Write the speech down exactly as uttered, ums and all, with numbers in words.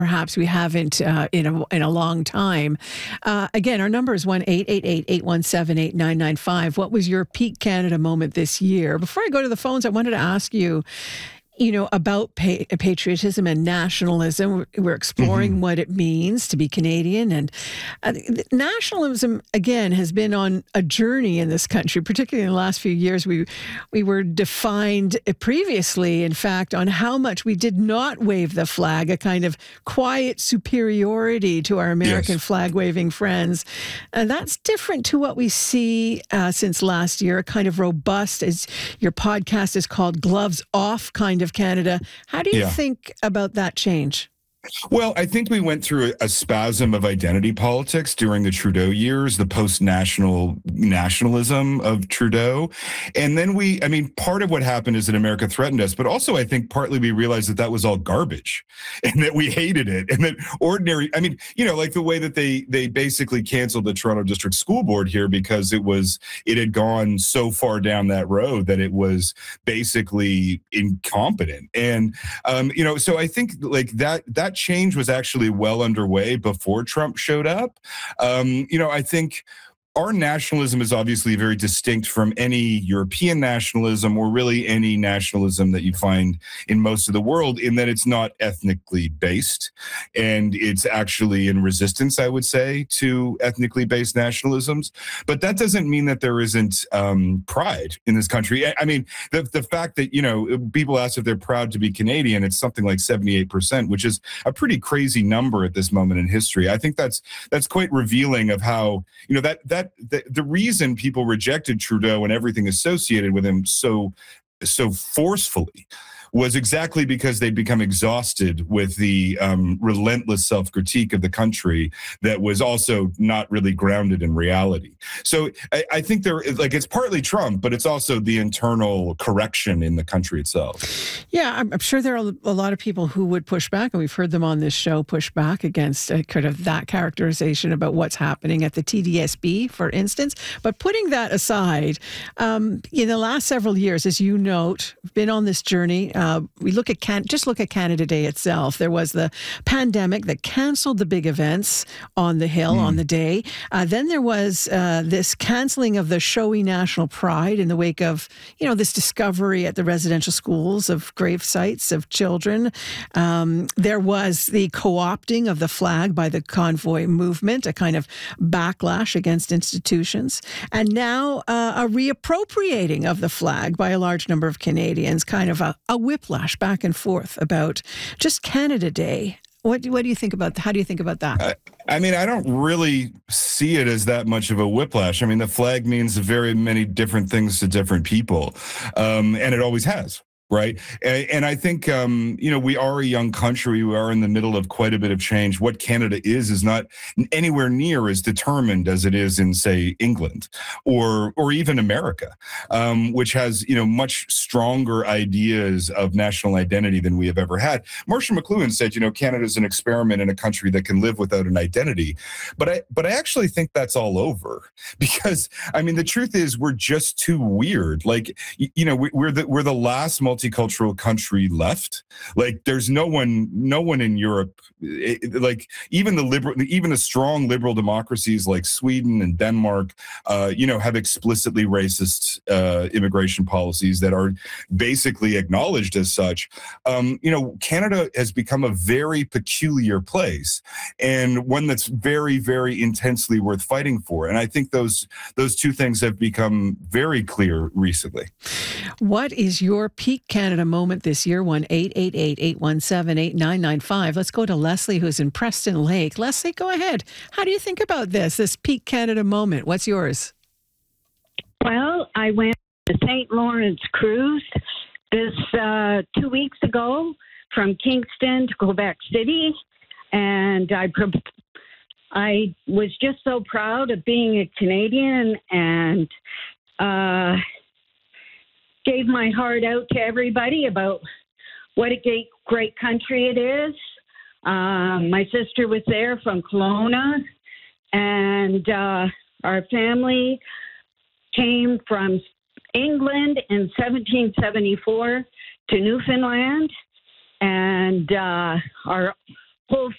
perhaps we haven't uh, in a in a long time. Uh, again, our number is one eight eight eight, eight one seven, eight nine nine five. What was your peak Canada moment this year? Before I go to the phones, I wanted to ask you, you know, about pa- patriotism and nationalism. We're exploring mm-hmm. what it means to be Canadian. And uh, nationalism, again, has been on a journey in this country, particularly in the last few years. We we were defined previously, in fact, on how much we did not wave the flag, a kind of quiet superiority to our American yes. flag-waving friends. And that's different to what we see uh, since last year, a kind of robust, as your podcast is called, gloves off kind of Canada. How do you yeah. think about that change? Well, I think we went through a, a spasm of identity politics during the Trudeau years, the post-national nationalism of Trudeau. And then we, I mean, part of what happened is that America threatened us, but also I think partly we realized that that was all garbage and that we hated it. And that ordinary, I mean, you know, like the way that they they basically canceled the Toronto District School Board here because it was, it had gone so far down that road that it was basically incompetent. And, um, you know, so I think like that, that change was actually well underway before Trump showed up. Um, you know, I think our nationalism is obviously very distinct from any European nationalism or really any nationalism that you find in most of the world, in that it's not ethnically based and it's actually in resistance, I would say, to ethnically based nationalisms. But that doesn't mean that there isn't um, pride in this country. I, I mean, the, the fact that, you know, people ask if they're proud to be Canadian, it's something like seventy-eight percent, which is a pretty crazy number at this moment in history. I think that's that's quite revealing of how, you know, that that The, the reason people rejected Trudeau and everything associated with him so so forcefully was exactly because they'd become exhausted with the um, relentless self-critique of the country that was also not really grounded in reality. So I, I think there, like, it's partly Trump, but it's also the internal correction in the country itself. Yeah, I'm, I'm sure there are a lot of people who would push back, and we've heard them on this show push back against uh, kind of that characterization about what's happening at the T D S B, for instance. But putting that aside, um, in the last several years, as you note, been on this journey. Uh, we look at Can- just look at Canada Day itself. There was the pandemic that canceled the big events on the Hill mm. on the day. Uh, then there was uh, this canceling of the showy national pride in the wake of, you know, this discovery at the residential schools of grave sites of children. Um, there was the co-opting of the flag by the convoy movement, a kind of backlash against institutions. And now uh, a reappropriating of the flag by a large number of Canadians, kind of a, a whiplash back and forth about just Canada Day. What, what do you think about, how do you think about that? I, I mean, I don't really see it as that much of a whiplash. I mean, the flag means very many different things to different people, um, and it always has. Right. And, and I think, um, you know, we are a young country. We are in the middle of quite a bit of change. What Canada is, is not anywhere near as determined as it is in, say, England or or even America, um, which has, you know, much stronger ideas of national identity than we have ever had. Marshall McLuhan said, you know, Canada is an experiment in a country that can live without an identity. But I but I actually think that's all over, because, I mean, the truth is we're just too weird. Like, you know, we, we're the we're the last multi multicultural country left. Like, there's no one, no one in Europe, it, like even the liberal, even the strong liberal democracies like Sweden and Denmark, uh, you know, have explicitly racist uh, immigration policies that are basically acknowledged as such. Um, you know, Canada has become a very peculiar place, and one that's very, very intensely worth fighting for. And I think those those two things have become very clear recently. What is your peak Canada moment this year? one eight eight eight, eight one seven, eight nine nine five. Let's go to Leslie, who's in Preston Lake. Leslie, go ahead. How do you think about this, this peak Canada moment? What's yours? Well, I went to Saint Lawrence cruise this uh, two weeks ago from Kingston to Quebec City, and I I was just so proud of being a Canadian, and uh, gave my heart out to everybody about what a great, great country it is. Um, my sister was there from Kelowna, and uh, our family came from England in seventeen seventy-four to Newfoundland, and uh, our whole